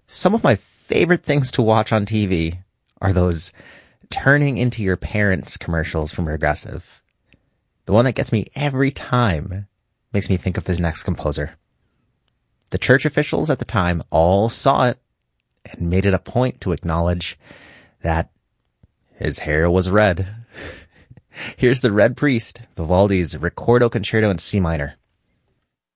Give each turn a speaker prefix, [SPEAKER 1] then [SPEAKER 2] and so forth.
[SPEAKER 1] Some of my favorite things to watch on TV are those turning into your parents commercials from Progressive. The one that gets me every time makes me think of this next composer. The church officials at the time all saw it and made it a point to acknowledge that his hair was red. Here's the Red Priest, Vivaldi's Ricordo Concerto in C minor.